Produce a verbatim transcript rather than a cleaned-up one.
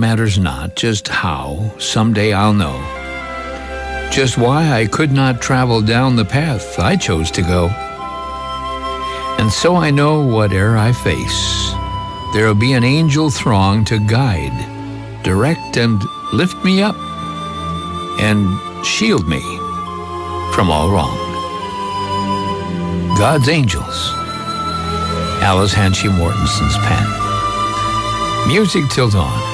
matters not. Just how, someday I'll know. Just why I could not travel down the path I chose to go. And so I know whate'er I face, there'll be an angel throng to guide, direct, and lift me up, and shield me from all wrong. God's Angels, Alice Hanshy Mortenson's pen. Music till dawn.